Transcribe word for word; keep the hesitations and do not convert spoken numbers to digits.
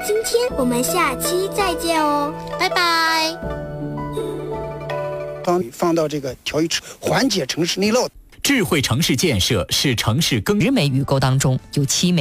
今天，我们下期再见哦， 拜拜。 放放到这个调鱼池，缓解城市内涝。 智慧城市建设是城市更十枚鱼钩当中有七枚